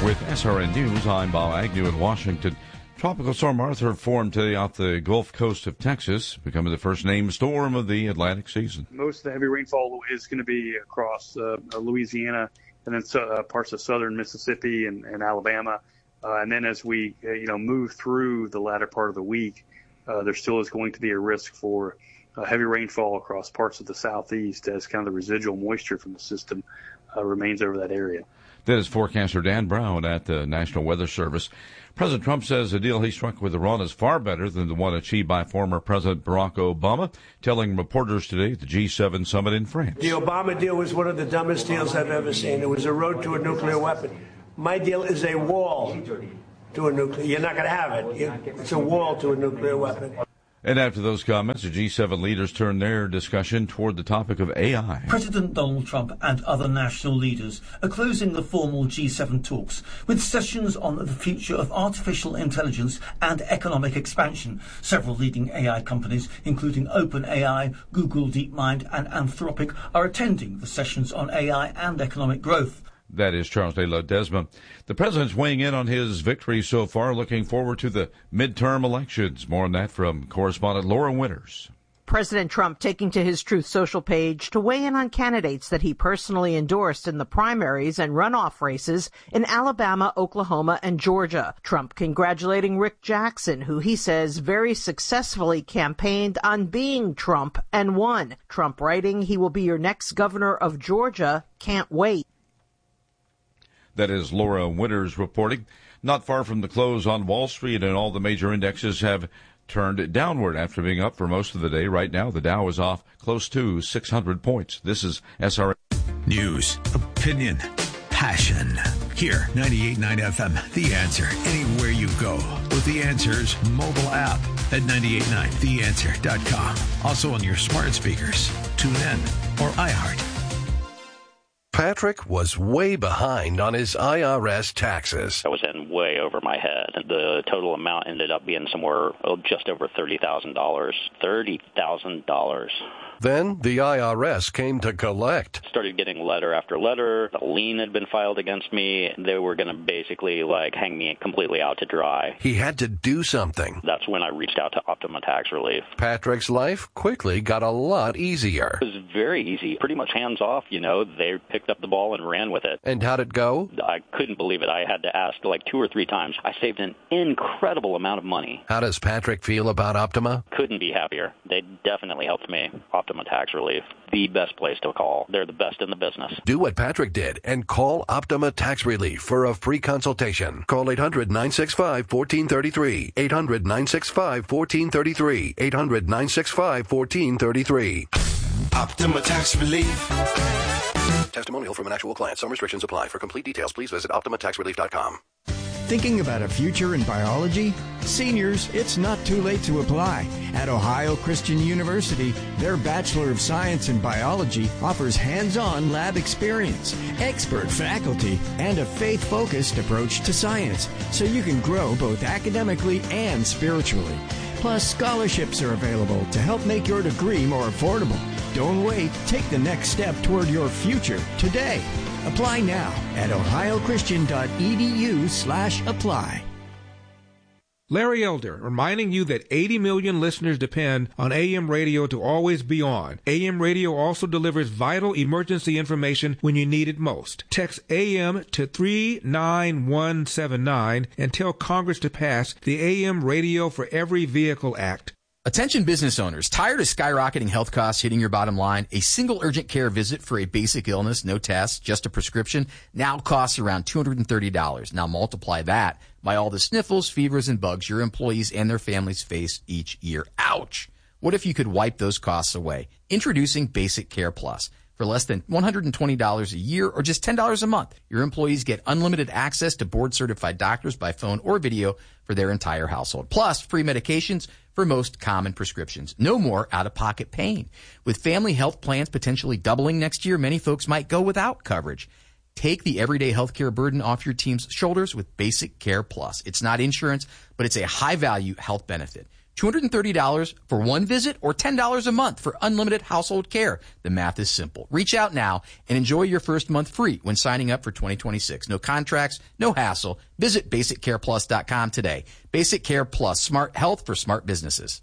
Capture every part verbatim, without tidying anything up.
With S R N News, I'm Bob Agnew in Washington. Tropical Storm Arthur formed today off the Gulf Coast of Texas, becoming the first named storm of the Atlantic season. Most of the heavy rainfall is going to be across uh, Louisiana and then uh, parts of southern Mississippi and, and Alabama. Uh, and then as we uh, you know move through the latter part of the week, uh, there still is going to be a risk for uh, heavy rainfall across parts of the southeast as kind of the residual moisture from the system uh, remains over that area. That is forecaster Dan Brown at the National Weather Service. President Trump says the deal he struck with Iran is far better than the one achieved by former President Barack Obama, telling reporters today at the G seven summit in France. The Obama deal was one of the dumbest deals I've ever seen. It was a road to a nuclear weapon. My deal is a wall to a nuclear. You're not going to have it. It's a wall to a nuclear weapon. And after those comments, the G seven leaders turned their discussion toward the topic of A I. President Donald Trump and other national leaders are closing the formal G seven talks with sessions on the future of artificial intelligence and economic expansion. Several leading A I companies, including OpenAI, Google DeepMind and Anthropic, are attending the sessions on A I and economic growth. That is Charles de Ledesma. The president's weighing in on his victory so far, looking forward to the midterm elections. More on that from correspondent Laura Winters. President Trump taking to his Truth Social page to weigh in on candidates that he personally endorsed in the primaries and runoff races in Alabama, Oklahoma, and Georgia. Trump congratulating Rick Jackson, who he says very successfully campaigned on being Trump and won. Trump writing, he will be your next governor of Georgia. Can't wait. That is Laura Winters reporting. Not far from the close on Wall Street, and all the major indexes have turned downward after being up for most of the day. Right now, the Dow is off close to six hundred points. This is S R N. News, opinion, passion. Here, ninety-eight point nine F M, The Answer. Anywhere you go with The Answer's mobile app at ninety-eight point nine the answer dot com. Also on your smart speakers, TuneIn, or iHeart. Patrick was way behind on his I R S taxes. I was in way over my head. The total amount ended up being somewhere oh, just over thirty thousand dollars. thirty thousand dollars. Then the I R S came to collect. Started getting letter after letter. A lien had been filed against me. They were going to basically like hang me completely out to dry. He had to do something. That's when I reached out to Optima Tax Relief. Patrick's life quickly got a lot easier. It was very easy, pretty much hands off, you know. They picked up the ball and ran with it. And how'd it go? I couldn't believe it. I had to ask like two or three times. I saved an incredible amount of money. How does Patrick feel about Optima? Couldn't be happier. They definitely helped me. Optima Tax Relief, the best place to call. They're the best in the business. Do what Patrick did and call Optima Tax Relief for a free consultation. Call eight hundred nine six five one four three three. eight hundred nine six five one four three three. eight hundred nine six five one four three three. Optima Tax Relief. Testimonial from an actual client. Some restrictions apply. For complete details, please visit optima tax relief dot com. Thinking about a future in biology? Seniors, it's not too late to apply. At Ohio Christian University, their Bachelor of Science in Biology offers hands-on lab experience, expert faculty, and a faith-focused approach to science, so you can grow both academically and spiritually. Plus, scholarships are available to help make your degree more affordable. Don't wait. Take the next step toward your future today. Apply now at ohiochristian.edu slash apply. Larry Elder, reminding you that eighty million listeners depend on A M radio to always be on. A M radio also delivers vital emergency information when you need it most. Text A M to three nine one seven nine and tell Congress to pass the A M Radio for Every Vehicle Act. Attention business owners, tired of skyrocketing health costs hitting your bottom line? A single urgent care visit for a basic illness, no tests, just a prescription, now costs around two hundred thirty dollars. Now multiply that by all the sniffles, fevers, and bugs your employees and their families face each year. Ouch! What if you could wipe those costs away? Introducing Basic Care Plus. For less than one hundred twenty dollars a year or just ten dollars a month, your employees get unlimited access to board-certified doctors by phone or video for their entire household. Plus, free medications for most common prescriptions. No more out-of-pocket pain. With family health plans potentially doubling next year, many folks might go without coverage. Take the everyday healthcare burden off your team's shoulders with Basic Care Plus. It's not insurance, but it's a high-value health benefit. two hundred thirty dollars for one visit or ten dollars a month for unlimited household care. The math is simple. Reach out now and enjoy your first month free when signing up for twenty twenty-six. No contracts, no hassle. Visit basic care plus dot com today. Basic Care Plus, smart health for smart businesses.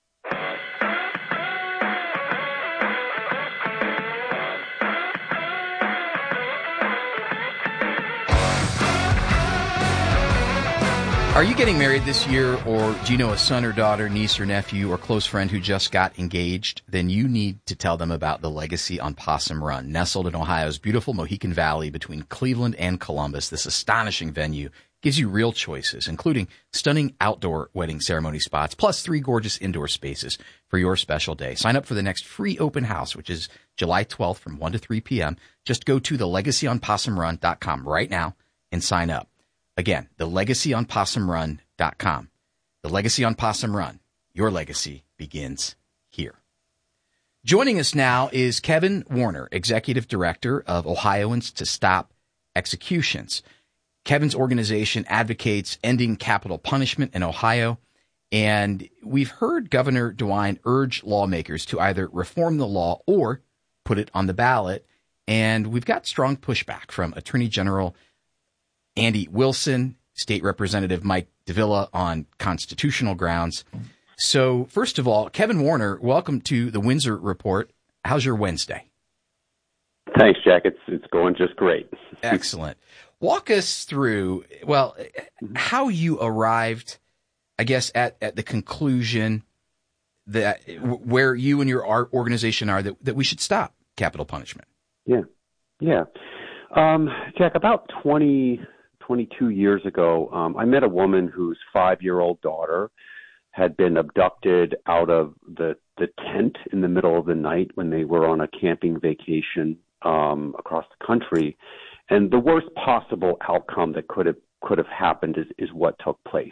Are you getting married this year, or do you know a son or daughter, niece or nephew, or close friend who just got engaged? Then you need to tell them about the Legacy on Possum Run. Nestled in Ohio's beautiful Mohican Valley between Cleveland and Columbus, this astonishing venue gives you real choices, including stunning outdoor wedding ceremony spots, plus three gorgeous indoor spaces for your special day. Sign up for the next free open house, which is July twelfth from one to three p.m. Just go to the legacy on possum run dot com right now and sign up. Again, the legacy on possum run dot com. The Legacy on Possum Run. Your legacy begins here. Joining us now is Kevin Warner, Executive Director of Ohioans to Stop Executions. Kevin's organization advocates ending capital punishment in Ohio, and we've heard Governor DeWine urge lawmakers to either reform the law or put it on the ballot, and we've got strong pushback from Attorney General Andy Wilson, State Representative Mike Davila on constitutional grounds. So, first of all, Kevin Warner, welcome to the Windsor Report. How's your Wednesday? Thanks, Jack. It's it's going just great. Excellent. Walk us through, well, how you arrived, I guess, at, at the conclusion that where you and your organization are that, that we should stop capital punishment. Yeah, yeah. Um, Jack, about twenty, twenty-two years ago, um, I met a woman whose five-year-old daughter had been abducted out of the, the tent in the middle of the night when they were on a camping vacation um, across the country. And the worst possible outcome that could have could have happened is, is what took place.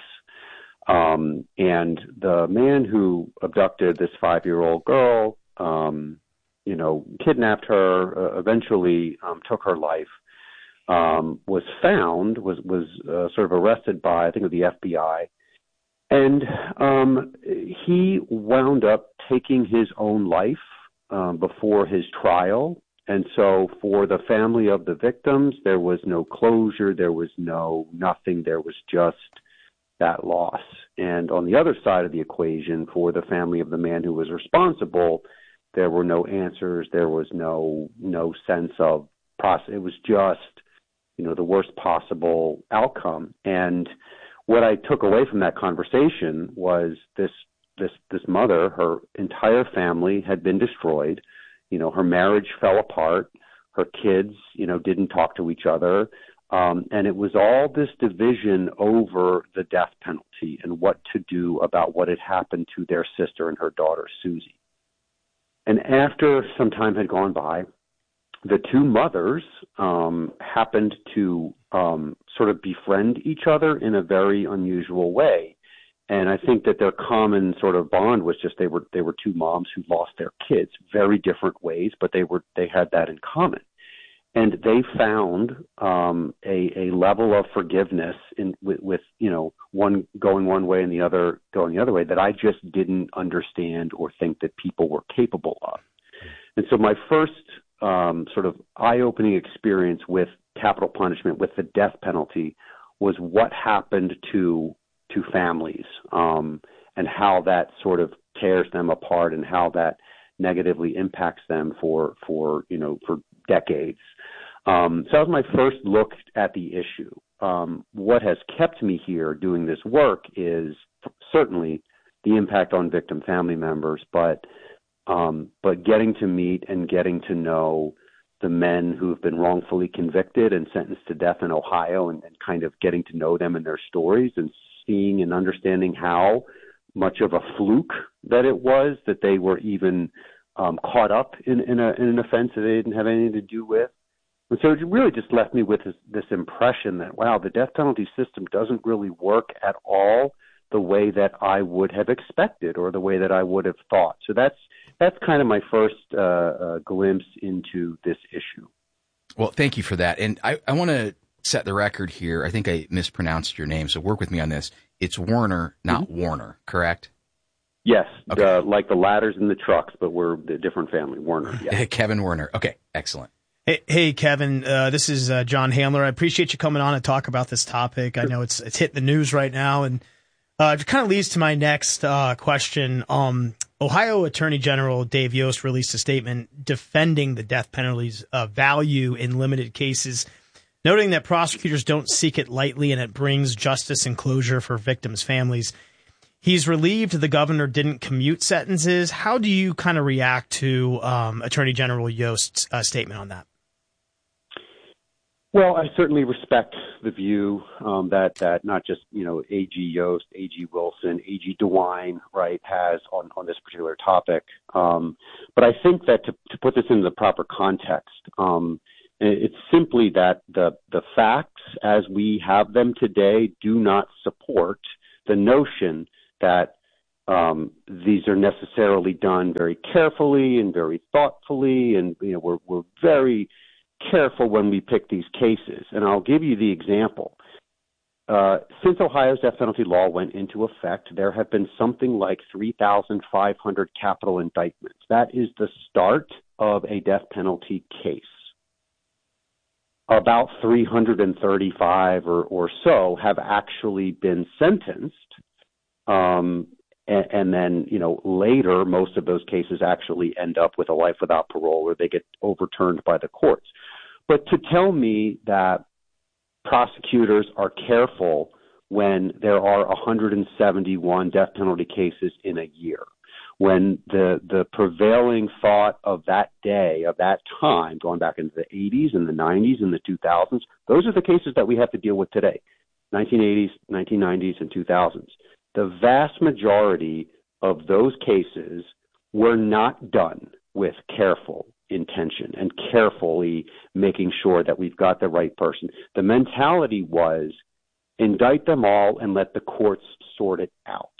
Um, and the man who abducted this five-year-old girl, um, you know, kidnapped her, uh, eventually um, took her life, um, was found, was was uh, sort of arrested by, I think, the F B I. And um, he wound up taking his own life um, before his trial. And so for the family of the victims, there was no closure, there was no nothing, there was just that loss. And on the other side of the equation, for the family of the man who was responsible, there were no answers, there was no no sense of process. It was just, you know, the worst possible outcome. And what I took away from that conversation was this this this mother, her entire family had been destroyed. You know, her marriage fell apart. Her kids, you know, didn't talk to each other. Um, and it was all this division over the death penalty and what to do about what had happened to their sister and her daughter, Susie. And after some time had gone by, the two mothers um, happened to um, sort of befriend each other in a very unusual way. And I think that their common sort of bond was just they were they were two moms who lost their kids, very different ways, but they were they had that in common. And they found um, a, a level of forgiveness in with, with you know one going one way and the other going the other way that I just didn't understand or think that people were capable of. And so my first um, sort of eye-opening experience with capital punishment, with the death penalty, was what happened to to families um, and how that sort of tears them apart and how that negatively impacts them for, for you know, for decades. Um, so that was my first look at the issue. Um, what has kept me here doing this work is certainly the impact on victim family members, but um, but getting to meet and getting to know the men who have been wrongfully convicted and sentenced to death in Ohio and, and kind of getting to know them and their stories and seeing and understanding how much of a fluke that it was that they were even um, caught up in, in, a, in an offense that they didn't have anything to do with. And so it really just left me with this, this impression that, wow, the death penalty system doesn't really work at all the way that I would have expected or the way that I would have thought. So that's that's kind of my first uh, uh, glimpse into this issue. Well, thank you for that. And I, I want to set the record here. I think I mispronounced your name, so work with me on this. It's Warner, not mm-hmm. Warner, correct? Yes, Okay. uh, like the ladders in the trucks, but we're a different family, Werner. Yeah. Kevin Werner. Okay, excellent. Hey, hey Kevin, uh, this is uh, John Hamler. I appreciate you coming on and talk about this topic. I know it's it's hitting the news right now, and uh, it kind of leads to my next uh, question. Um, Ohio Attorney General Dave Yost released a statement defending the death penalty's uh, value in limited cases, noting that prosecutors don't seek it lightly and it brings justice and closure for victims' families. He's relieved the governor didn't commute sentences. How do you kind of react to um, Attorney General Yost's uh, statement on that? Well, I certainly respect the view um, that that not just you know A G Yost, A G Wilson, A G DeWine, right, has on, on this particular topic. Um, but I think that to, to put this into the proper context, um, it's simply that the the facts as we have them today do not support the notion that um, these are necessarily done very carefully and very thoughtfully, and you know we're we're very careful when we pick these cases. And I'll give you the example. Uh, since Ohio's death penalty law went into effect, there have been something like three thousand five hundred capital indictments. That is the start of a death penalty case. About three hundred thirty-five or, or so have actually been sentenced. Um, and, and then, you know, later, most of those cases actually end up with a life without parole or they get overturned by the courts. But to tell me that prosecutors are careful when there are one hundred seventy-one death penalty cases in a year, when the the prevailing thought of that day, of that time, going back into the eighties and the nineties and the two thousands, those are the cases that we have to deal with today, nineteen eighties, nineteen nineties, and two thousands. The vast majority of those cases were not done with careful intention and carefully making sure that we've got the right person. The mentality was indict them all and let the courts sort it out.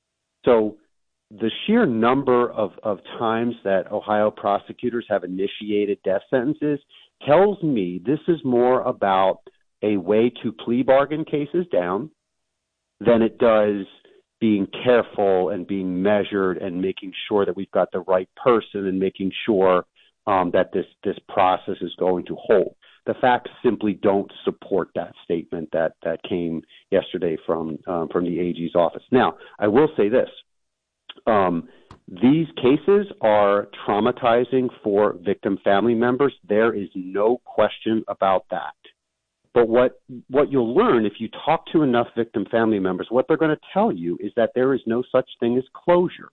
So the sheer number of, of times that Ohio prosecutors have initiated death sentences tells me this is more about a way to plea bargain cases down than it does being careful and being measured and making sure that we've got the right person and making sure um, that this, this process is going to hold. The facts simply don't support that statement that, that came yesterday from um, from the A G's office. Now, I will say this. Um, these cases are traumatizing for victim family members. There is no question about that. But what, what you'll learn if you talk to enough victim family members, what they're going to tell you is that there is no such thing as closure.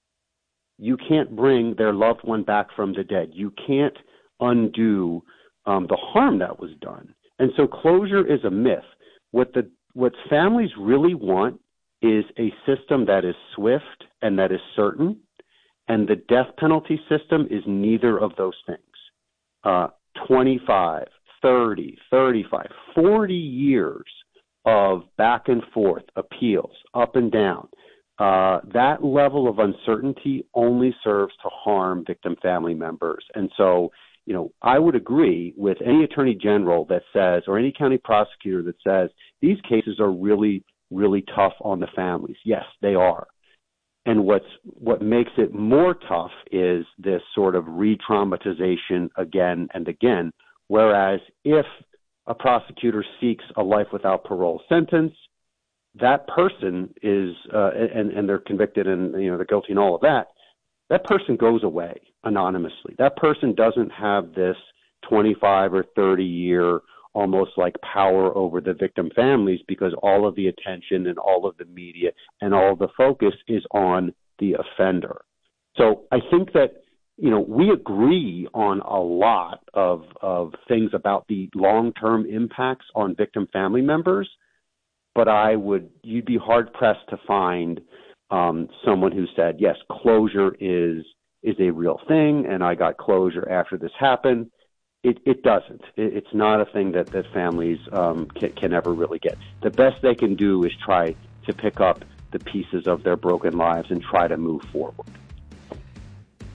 You can't bring their loved one back from the dead. You can't undo um, the harm that was done. And so closure is a myth. What the what families really want is a system that is swift and that is certain, and the death penalty system is neither of those things. Uh, twenty-five, thirty, thirty-five, forty years of back and forth appeals, up and down. Uh, that level of uncertainty only serves to harm victim family members. And so, you know, I would agree with any attorney general that says, or any county prosecutor that says, these cases are really, really tough on the families. Yes, they are. And what's, what makes it more tough is this sort of re-traumatization again and again. Whereas if a prosecutor seeks a life without parole sentence, that person is, uh, and, and they're convicted and, you know, they're guilty and all of that, that person goes away anonymously. That person doesn't have this twenty-five or thirty year almost like power over the victim families because all of the attention and all of the media and all of the focus is on the offender. So I think that, you know, we agree on a lot of, of things about the long-term impacts on victim family members, but I would, you'd be hard pressed to find um, someone who said, yes, closure is is a real thing, and I got closure after this happened. It, it doesn't. It, it's not a thing that, that families um, can, can ever really get. The best they can do is try to pick up the pieces of their broken lives and try to move forward.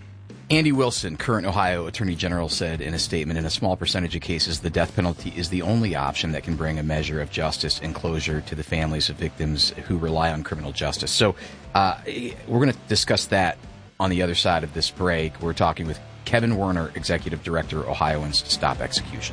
Andy Wilson, current Ohio Attorney General, said in a statement, in a small percentage of cases, the death penalty is the only option that can bring a measure of justice and closure to the families of victims who rely on criminal justice. So uh, we're going to discuss that on the other side of this break. We're talking with Kevin Werner, Executive Director, Ohioans Stop Execution.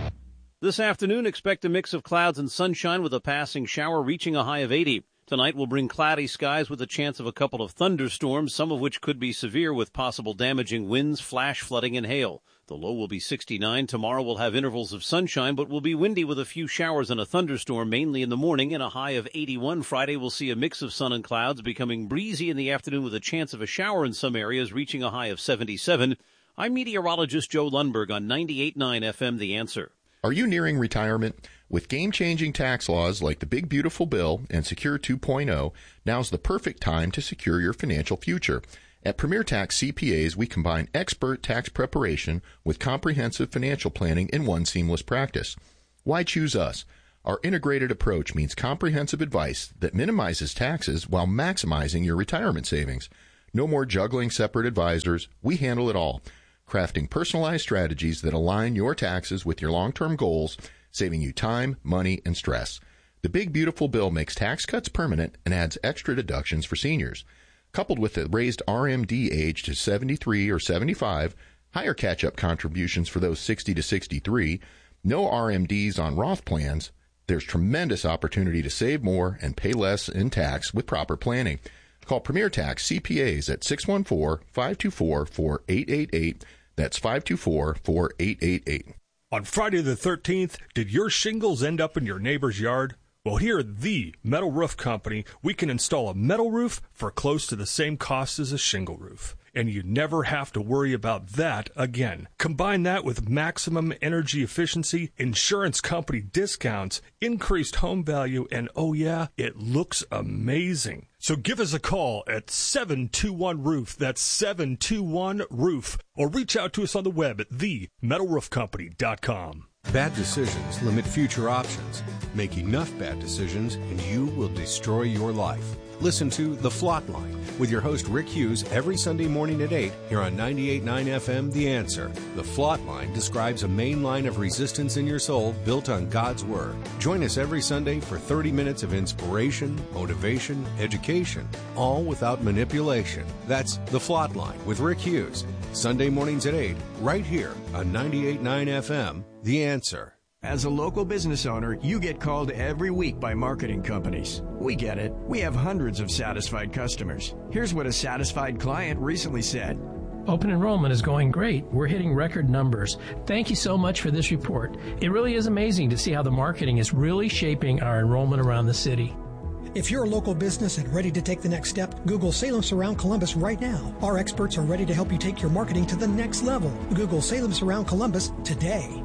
This afternoon, expect a mix of clouds and sunshine with a passing shower reaching a high of eighty. Tonight will bring cloudy skies with a chance of a couple of thunderstorms, some of which could be severe with possible damaging winds, flash flooding, and hail. The low will be sixty-nine. Tomorrow will have intervals of sunshine, but will be windy with a few showers and a thunderstorm, mainly in the morning, and a high of eighty-one. Friday will see a mix of sun and clouds, becoming breezy in the afternoon with a chance of a shower in some areas, reaching a high of seventy-seven. I'm meteorologist Joe Lundberg on ninety-eight point nine F M, The Answer. Are you nearing retirement? With game-changing tax laws like the Big Beautiful Bill and Secure two point oh, now's the perfect time to secure your financial future. At Premier Tax C P As, we combine expert tax preparation with comprehensive financial planning in one seamless practice. Why choose us? Our integrated approach means comprehensive advice that minimizes taxes while maximizing your retirement savings. No more juggling separate advisors. We handle it all, crafting personalized strategies that align your taxes with your long-term goals, saving you time, money, and stress. The Big Beautiful Bill makes tax cuts permanent and adds extra deductions for seniors. Coupled with the raised R M D age to seventy-three or seventy-five, higher catch-up contributions for those sixty to sixty-three, no R M Ds on Roth plans, there's tremendous opportunity to save more and pay less in tax with proper planning. Call Premier Tax C P As at six one four, five two four, four eight eight eight. That's five two four, four eight eight eight. On Friday the thirteenth, did your shingles end up in your neighbor's yard? Well, here at the Metal Roof Company, we can install a metal roof for close to the same cost as a shingle roof. And you never have to worry about that again. Combine that with maximum energy efficiency, insurance company discounts, increased home value, and oh yeah, it looks amazing. So give us a call at seven two one roof. That's seven two one roof. Or reach out to us on the web at the metal roof company dot com. Bad decisions limit future options. Make enough bad decisions and you will destroy your life. Listen to The Flot Line with your host Rick Hughes every Sunday morning at eight here on ninety-eight point nine F M, The Answer. The Flot Line describes a main line of resistance in your soul built on God's Word. Join us every Sunday for thirty minutes of inspiration, motivation, education, all without manipulation. That's The Flot Line with Rick Hughes. Sunday mornings at eight, right here on ninety-eight point nine F M, The Answer. As a local business owner, you get called every week by marketing companies. We get it. We have hundreds of satisfied customers. Here's what a satisfied client recently said. Open enrollment is going great. We're hitting record numbers. Thank you so much for this report. It really is amazing to see how the marketing is really shaping our enrollment around the city. If you're a local business and ready to take the next step, Google Salem Surround Columbus right now. Our experts are ready to help you take your marketing to the next level. Google Salem Surround Columbus today.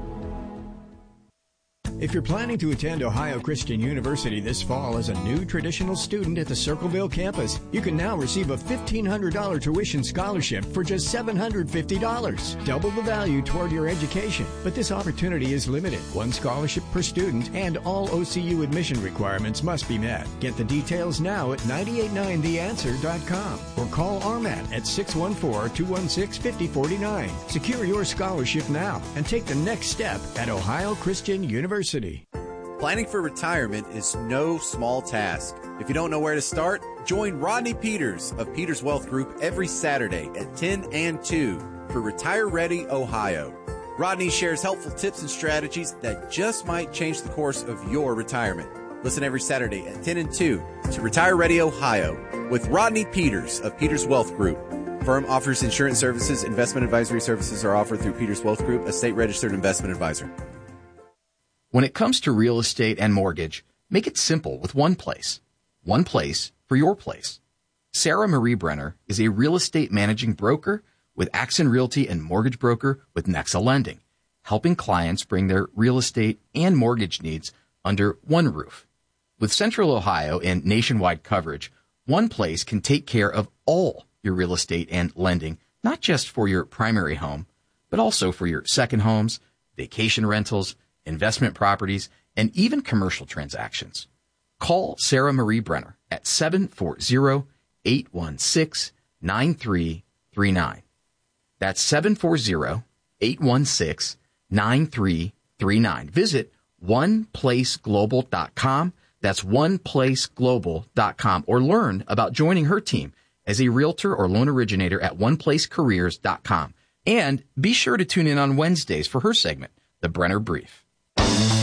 If you're planning to attend Ohio Christian University this fall as a new traditional student at the Circleville campus, you can now receive a fifteen hundred dollars tuition scholarship for just seven hundred fifty dollars. Double the value toward your education. But this opportunity is limited. One scholarship per student and all O C U admission requirements must be met. Get the details now at nine eight nine the answer dot com or call R M A T at six one four, two one six, five zero four nine. Secure your scholarship now and take the next step at Ohio Christian University. Planning for retirement is no small task. If you don't know where to start, join Rodney Peters of Peters Wealth Group every Saturday at ten and two for Retire Ready Ohio. Rodney shares helpful tips and strategies that just might change the course of your retirement. Listen every Saturday at ten and two to Retire Ready Ohio with Rodney Peters of Peters Wealth Group. Firm offers insurance services. Investment advisory services are offered through Peters Wealth Group, a state-registered investment advisor. When it comes to real estate and mortgage, make it simple with one place. One place for your place. Sarah Marie Brenner is a real estate managing broker with Axon Realty and mortgage broker with Nexa Lending, helping clients bring their real estate and mortgage needs under one roof. With Central Ohio and nationwide coverage, one place can take care of all your real estate and lending, not just for your primary home, but also for your second homes, vacation rentals, investment properties, and even commercial transactions. Call Sarah Marie Brenner at seven four zero, eight one six, nine three three nine. That's seven four zero, eight one six, nine three three nine. Visit one place global dot com. That's one place global dot com. Or learn about joining her team as a realtor or loan originator at one place careers dot com. And be sure to tune in on Wednesdays for her segment, The Brenner Brief.